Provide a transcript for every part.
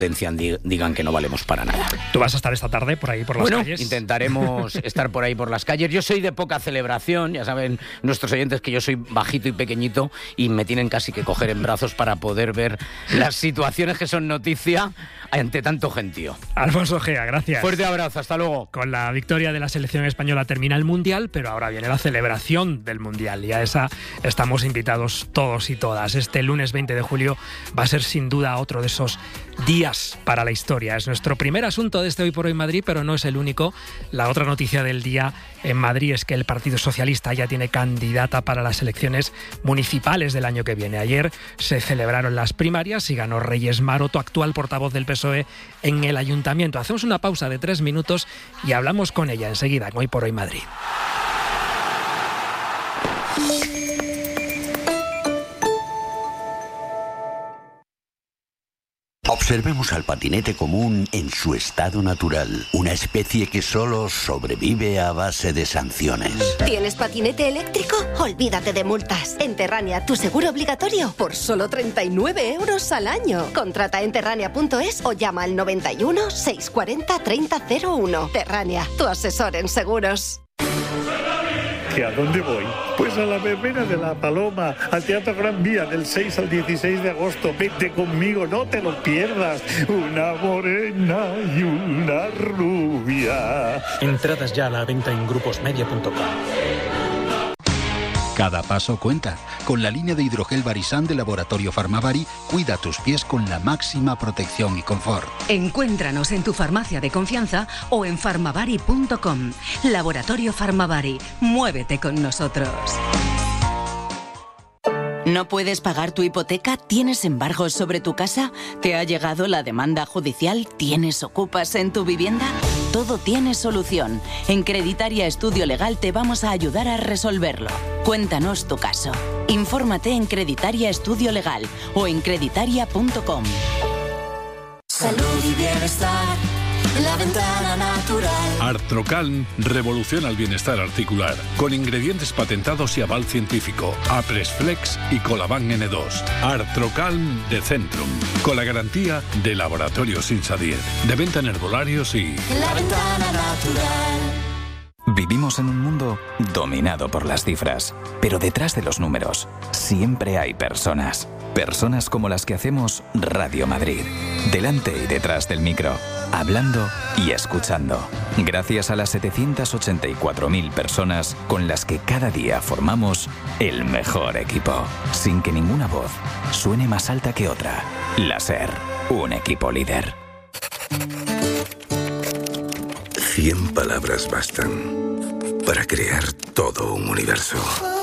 digan que no valemos para nada. ¿Tú vas a estar esta tarde por ahí, por las calles? Bueno, intentaremos estar por ahí por las calles. Yo soy de poca celebración, ya saben nuestros oyentes que yo soy bajito y pequeñito y me tienen casi que coger en brazos para poder ver las situaciones que son noticia ante tanto gentío. Alfonso Gea, gracias. Fuerte abrazo, hasta luego. Con la victoria de la selección española termina el Mundial, pero ahora viene la celebración del Mundial y a esa estamos invitados todos y todas. Este lunes 20 de julio va a ser sin duda otro de esos días para la historia. Es nuestro primer asunto de este Hoy por Hoy Madrid, pero no es el único. La otra noticia del día en Madrid es que el Partido Socialista ya tiene candidata para las elecciones municipales del año que viene. Ayer se celebraron las primarias y ganó Reyes Maroto, actual portavoz del PSOE en el Ayuntamiento. Hacemos una pausa de 3 minutos y hablamos con ella enseguida en Hoy por Hoy Madrid. Observemos al patinete común en su estado natural, una especie que solo sobrevive a base de sanciones. ¿Tienes patinete eléctrico? Olvídate de multas. En Terrania, tu seguro obligatorio por solo 39 euros al año. Contrata en terrania.es o llama al 91 640 3001. Terrania, tu asesor en seguros. ¿Que a dónde voy? Pues a la verbena de La Paloma, al Teatro Gran Vía del 6 al 16 de agosto. Vete conmigo, no te lo pierdas. Una morena y una rubia. Entradas ya a la venta en gruposmedia.com. Cada paso cuenta. Con la línea de hidrogel Barisan de Laboratorio Farmavari, cuida tus pies con la máxima protección y confort. Encuéntranos en tu farmacia de confianza o en farmavari.com. Laboratorio Farmavari. Muévete con nosotros. ¿No puedes pagar tu hipoteca? ¿Tienes embargos sobre tu casa? ¿Te ha llegado la demanda judicial? ¿Tienes ocupas en tu vivienda? Todo tiene solución. En Creditaria Estudio Legal te vamos a ayudar a resolverlo. Cuéntanos tu caso. Infórmate en Creditaria Estudio Legal o en creditaria.com. Salud y bienestar. La Ventana Natural. Artrocalm revoluciona el bienestar articular con ingredientes patentados y aval científico. Apresflex y Colaban N2. Artrocalm de Centrum, con la garantía de Laboratorios Insadier, de venta en herbolarios y... La Ventana Natural. Vivimos en un mundo dominado por las cifras, pero detrás de los números siempre hay personas. Personas como las que hacemos Radio Madrid, delante y detrás del micro, hablando y escuchando. Gracias a las 784.000 personas con las que cada día formamos el mejor equipo, sin que ninguna voz suene más alta que otra. La SER, un equipo líder. 100 palabras bastan para crear todo un universo.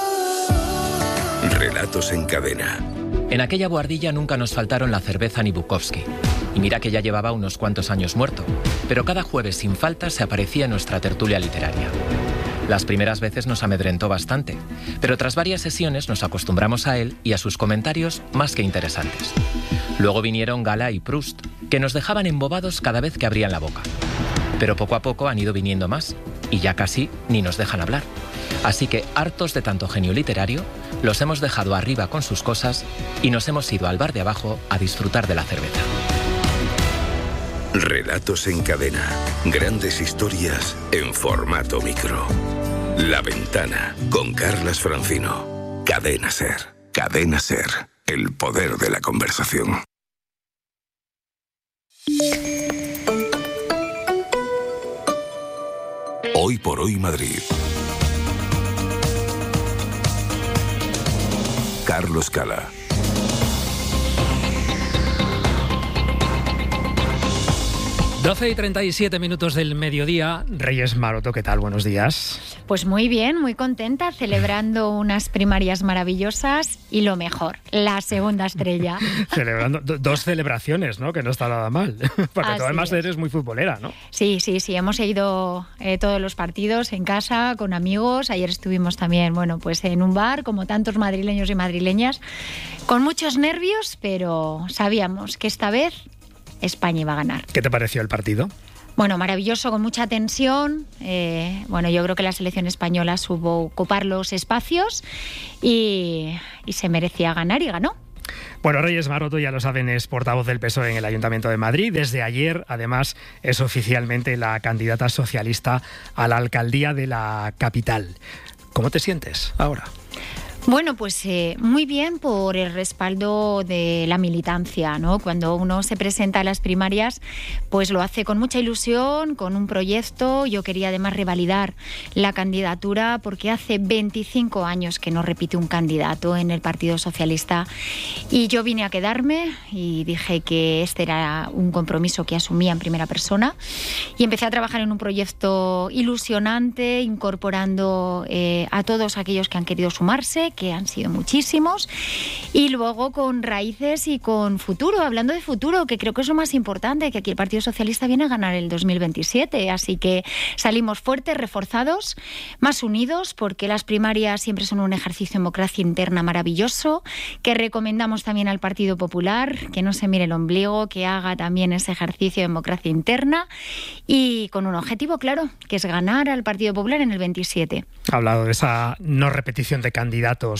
Relatos en cadena. En aquella bohardilla nunca nos faltaron la cerveza ni Bukowski. Y mira que ya llevaba unos cuantos años muerto, pero cada jueves sin falta se aparecía en nuestra tertulia literaria. Las primeras veces nos amedrentó bastante, pero tras varias sesiones nos acostumbramos a él y a sus comentarios más que interesantes. Luego vinieron Gala y Proust, que nos dejaban embobados cada vez que abrían la boca. Pero poco a poco han ido viniendo más, y ya casi ni nos dejan hablar. Así que, hartos de tanto genio literario, los hemos dejado arriba con sus cosas y nos hemos ido al bar de abajo a disfrutar de la cerveza. Relatos en cadena. Grandes historias en formato micro. La Ventana, con Carlas Francino. Cadena SER. Cadena SER. El poder de la conversación. Hoy por Hoy Madrid. Carlos Cala. Doce y 37 minutos del mediodía. Reyes Maroto, ¿qué tal? Buenos días. Pues muy bien, muy contenta, celebrando unas primarias maravillosas y lo mejor, la segunda estrella. Celebrando dos celebraciones, ¿no? Que no está nada mal. Porque tú además eres muy futbolera, ¿no? Sí, hemos ido todos los partidos en casa, con amigos. Ayer estuvimos también, pues en un bar, como tantos madrileños y madrileñas, con muchos nervios, pero sabíamos que esta vez España iba a ganar. ¿Qué te pareció el partido? Bueno, maravilloso, con mucha tensión. Yo creo que la selección española supo ocupar los espacios y se merecía ganar y ganó. Bueno, Reyes Maroto, ya lo saben, es portavoz del PSOE en el Ayuntamiento de Madrid. Desde ayer, además, es oficialmente la candidata socialista a la alcaldía de la capital. ¿Cómo te sientes ahora? Bueno, pues muy bien por el respaldo de la militancia, ¿no? Cuando uno se presenta a las primarias, pues lo hace con mucha ilusión, con un proyecto. Yo quería además revalidar la candidatura porque hace 25 años que no repite un candidato en el Partido Socialista y yo vine a quedarme y dije que este era un compromiso que asumía en primera persona y empecé a trabajar en un proyecto ilusionante, incorporando a todos aquellos que han querido sumarse, que han sido muchísimos, y luego con raíces y con futuro, hablando de futuro, que creo que es lo más importante, que aquí el Partido Socialista viene a ganar el 2027, así que salimos fuertes, reforzados, más unidos, porque las primarias siempre son un ejercicio de democracia interna maravilloso, que recomendamos también al Partido Popular, que no se mire el ombligo, que haga también ese ejercicio de democracia interna, y con un objetivo claro, que es ganar al Partido Popular en el 27. Ha hablado de esa no repetición de candidatos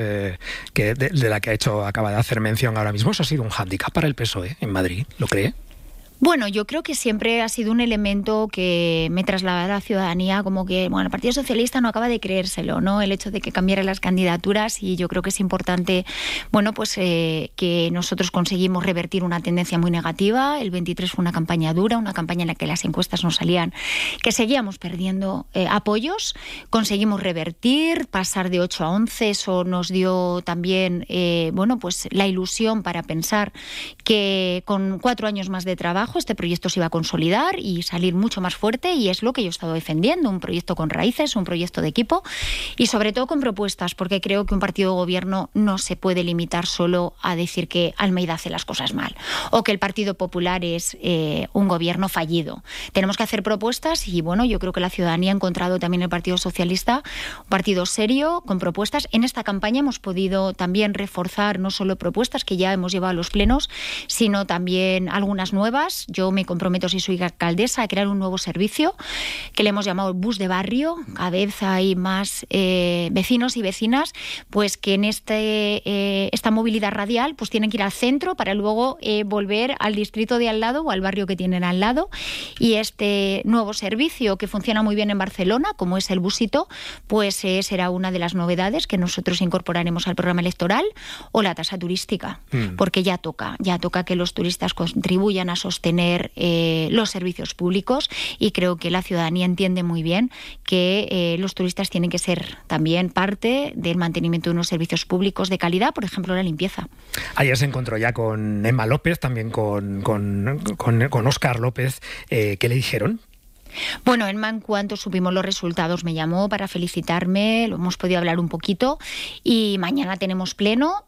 que de la que acaba de hacer mención ahora mismo. ¿Eso ha sido un hándicap para el PSOE en Madrid? ¿Lo cree? Bueno, yo creo que siempre ha sido un elemento que me trasladaba a la ciudadanía como que, bueno, el Partido Socialista no acaba de creérselo, ¿no? El hecho de que cambiaran las candidaturas, y yo creo que es importante, bueno, pues que nosotros conseguimos revertir una tendencia muy negativa. El 23 fue una campaña dura, una campaña en la que las encuestas nos salían que seguíamos perdiendo apoyos. Conseguimos revertir, pasar de 8 a 11, eso nos dio también, bueno, pues la ilusión para pensar que con 4 años más de trabajo este proyecto se iba a consolidar y salir mucho más fuerte, y es lo que yo he estado defendiendo, un proyecto con raíces, un proyecto de equipo y sobre todo con propuestas, porque creo que un partido de gobierno no se puede limitar solo a decir que Almeida hace las cosas mal o que el Partido Popular es un gobierno fallido. Tenemos que hacer propuestas y bueno, yo creo que la ciudadanía ha encontrado también en el Partido Socialista un partido serio, con propuestas. En esta campaña hemos podido también reforzar no solo propuestas que ya hemos llevado a los plenos, sino también algunas nuevas. Yo me comprometo, si soy alcaldesa, a crear un nuevo servicio que le hemos llamado bus de barrio. Cada vez hay más vecinos y vecinas pues que en esta movilidad radial pues tienen que ir al centro para luego volver al distrito de al lado o al barrio que tienen al lado. Y este nuevo servicio, que funciona muy bien en Barcelona, como es el Busito, pues será una de las novedades que nosotros incorporaremos al programa electoral, o la tasa turística, porque ya toca que los turistas contribuyan a sostener los servicios públicos, y creo que la ciudadanía entiende muy bien que los turistas tienen que ser también parte del mantenimiento de unos servicios públicos de calidad, por ejemplo la limpieza. Ayer se encontró ya con Emma López, también con Óscar López. ¿Qué le dijeron? Bueno, Emma, en cuanto supimos los resultados, me llamó para felicitarme, lo hemos podido hablar un poquito, y mañana tenemos pleno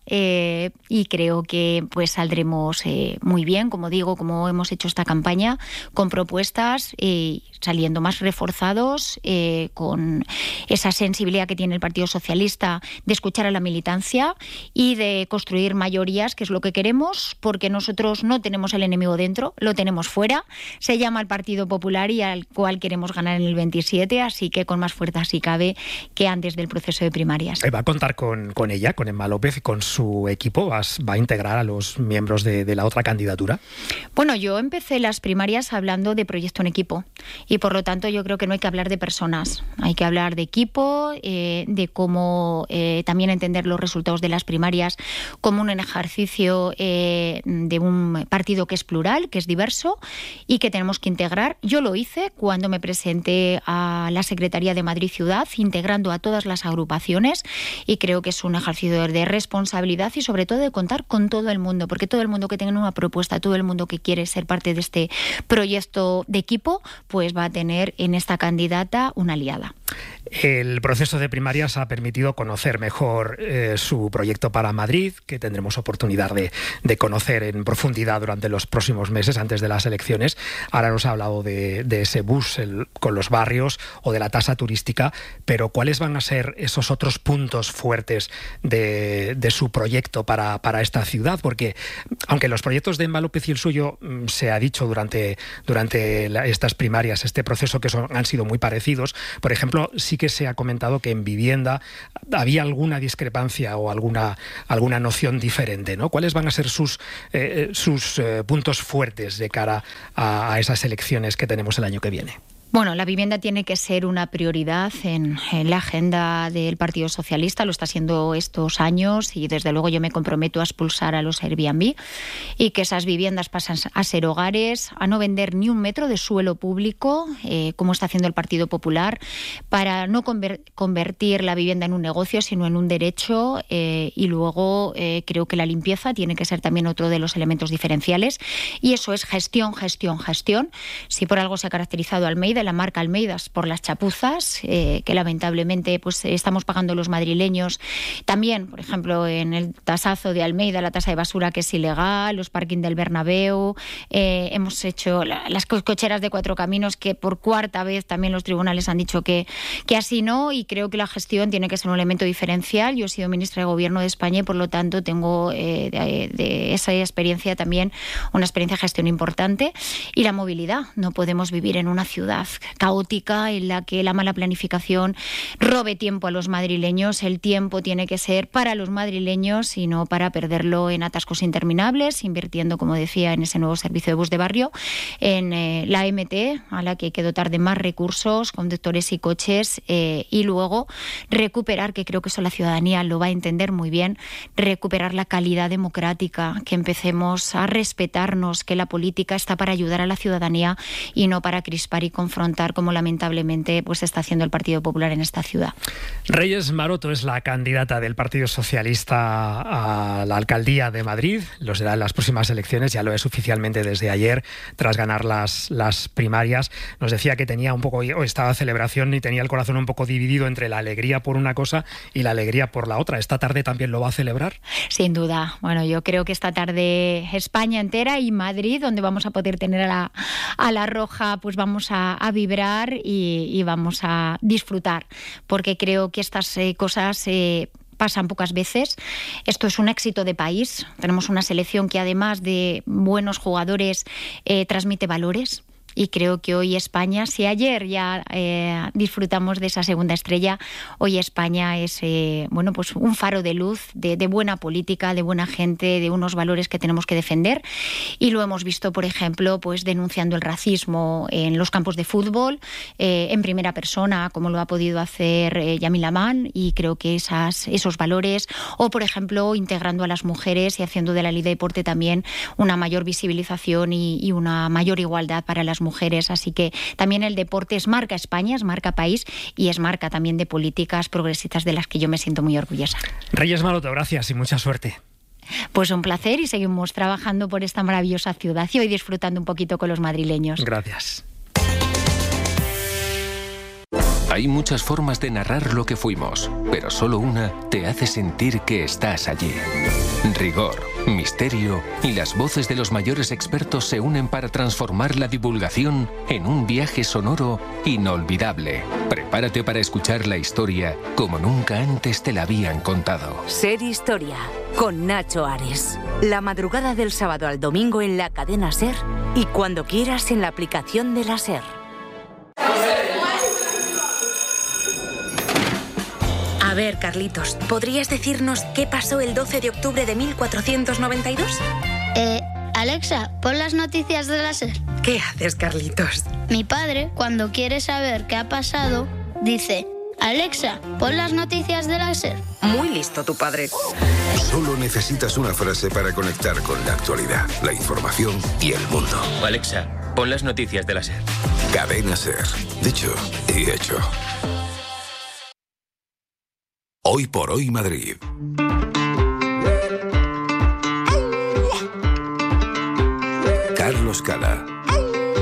y creo que pues saldremos muy bien, como digo, como hemos hecho esta campaña, con propuestas, saliendo más reforzados, con esa sensibilidad que tiene el Partido Socialista de escuchar a la militancia y de construir mayorías, que es lo que queremos, porque nosotros no tenemos el enemigo dentro, lo tenemos fuera, se llama el Partido Popular y al cual queremos ganar en el 27, así que con más fuerza si cabe que antes del proceso de primarias. ¿Va a contar con ella, con Emma López, con su equipo? ¿Va a integrar a los miembros de la otra candidatura? Bueno, yo empecé las primarias hablando de proyecto en equipo y por lo tanto yo creo que no hay que hablar de personas, hay que hablar de equipo, de cómo también entender los resultados de las primarias como un ejercicio de un partido que es plural, que es diverso y que tenemos que integrar. Yo lo hice cuando me presenté a la Secretaría de Madrid Ciudad, integrando a todas las agrupaciones, y creo que es un ejercicio de responsabilidad y sobre todo de contar con todo el mundo, porque todo el mundo que tenga una propuesta, todo el mundo que quiere ser parte de este proyecto de equipo, pues va a tener en esta candidata una aliada. El proceso de primarias ha permitido conocer mejor su proyecto para Madrid, que tendremos oportunidad de conocer en profundidad durante los próximos meses antes de las elecciones. Ahora nos ha hablado de ese bus con los barrios o de la tasa turística, pero ¿cuáles van a ser esos otros puntos fuertes de su proyecto para esta ciudad? Porque aunque los proyectos de Emma López y el suyo se ha dicho durante estas primarias, este proceso, que han sido muy parecidos, por ejemplo, sí que que se ha comentado que en vivienda había alguna discrepancia o alguna noción diferente, ¿no? ¿Cuáles van a ser sus puntos fuertes de cara a esas elecciones que tenemos el año que viene? Bueno, la vivienda tiene que ser una prioridad en la agenda del Partido Socialista, lo está siendo estos años y desde luego yo me comprometo a expulsar a los Airbnb y que esas viviendas pasen a ser hogares, a no vender ni un metro de suelo público, como está haciendo el Partido Popular, para no convertir la vivienda en un negocio, sino en un derecho y luego creo que la limpieza tiene que ser también otro de los elementos diferenciales y eso es gestión. Si por algo se ha caracterizado Almeida, la marca Almeidas, por las chapuzas que lamentablemente pues estamos pagando los madrileños. También, por ejemplo, en el tasazo de Almeida, la tasa de basura que es ilegal, los parking del Bernabéu, hemos hecho las cocheras de 4 caminos que por cuarta vez también los tribunales han dicho que así no, y creo que la gestión tiene que ser un elemento diferencial. Yo he sido ministra de Gobierno de España y por lo tanto tengo de esa experiencia también una experiencia de gestión importante. Y la movilidad, no podemos vivir en una ciudad caótica en la que la mala planificación robe tiempo a los madrileños. El tiempo tiene que ser para los madrileños y no para perderlo en atascos interminables, invirtiendo, como decía, en ese nuevo servicio de bus de barrio, en la MT, a la que hay que dotar de más recursos, conductores y coches, y luego recuperar, que creo que eso la ciudadanía lo va a entender muy bien, recuperar la calidad democrática, que empecemos a respetarnos, que la política está para ayudar a la ciudadanía y no para crispar y confrontar, como lamentablemente pues está haciendo el Partido Popular en esta ciudad. Reyes Maroto es la candidata del Partido Socialista a la alcaldía de Madrid. Lo será en las próximas elecciones, ya lo es oficialmente desde ayer, tras ganar las primarias. Nos decía que tenía un poco, o estaba celebración y tenía el corazón un poco dividido entre la alegría por una cosa y la alegría por la otra. ¿Esta tarde también lo va a celebrar? Sin duda. Bueno, yo creo que esta tarde España entera y Madrid, donde vamos a poder tener a la Roja, pues vamos a vibrar y vamos a disfrutar, porque creo que estas cosas pasan pocas veces. Esto es un éxito de país. Tenemos una selección que además de buenos jugadores transmite valores. Y creo que hoy España, si ayer ya disfrutamos de esa segunda estrella, hoy España es pues un faro de luz, de buena política, de buena gente, de unos valores que tenemos que defender. Y lo hemos visto, por ejemplo, pues denunciando el racismo en los campos de fútbol, en primera persona, como lo ha podido hacer Yamil Aman, y creo que esos valores, o por ejemplo, integrando a las mujeres y haciendo de la ley de deporte también una mayor visibilización y una mayor igualdad para las mujeres. Así que también el deporte es marca España, es marca país y es marca también de políticas progresistas de las que yo me siento muy orgullosa. Reyes Maroto, gracias y mucha suerte. Pues un placer y seguimos trabajando por esta maravillosa ciudad y hoy disfrutando un poquito con los madrileños. Gracias. Hay muchas formas de narrar lo que fuimos, pero solo una te hace sentir que estás allí. Rigor, misterio y las voces de los mayores expertos se unen para transformar la divulgación en un viaje sonoro inolvidable. Prepárate para escuchar la historia como nunca antes te la habían contado. Ser Historia, con Nacho Ares. La madrugada del sábado al domingo en la cadena SER y cuando quieras en la aplicación de la SER. A ver, Carlitos, ¿podrías decirnos qué pasó el 12 de octubre de 1492? Alexa, pon las noticias de la SER. ¿Qué haces, Carlitos? Mi padre, cuando quiere saber qué ha pasado, dice: Alexa, pon las noticias de la SER. Muy listo tu padre. Solo necesitas una frase para conectar con la actualidad, la información y el mundo. Alexa, pon las noticias de la SER. Cadena SER. Dicho y hecho. Hoy por hoy Madrid. Carlos Cala.